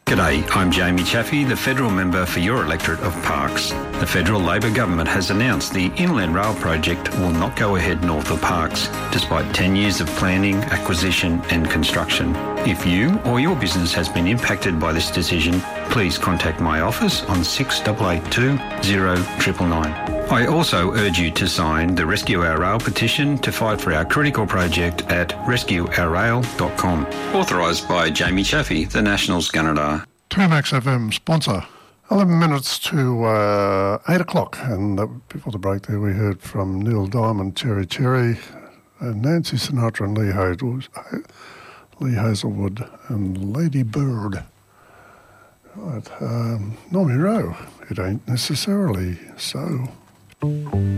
G'day, I'm Jamie Chaffey, the Federal Member for your electorate of Parkes. The Federal Labor Government has announced the Inland Rail project will not go ahead north of Parkes, despite 10 years of planning, acquisition and construction. If you or your business has been impacted by this decision, please contact my office on 6882 0999. I also urge you to sign the Rescue Our Rail petition to fight for our critical project at rescueourrail.com. Authorised by Jamie Chaffey, the Nationals Gunnedah. 2Max FM sponsor. 11 minutes to 8 o'clock. And before the break there, we heard from Neil Diamond, Cherry Cherry, and Nancy Sinatra and Lee Hazelwood and Lady Bird. Right, Normie Rowe, it ain't necessarily so.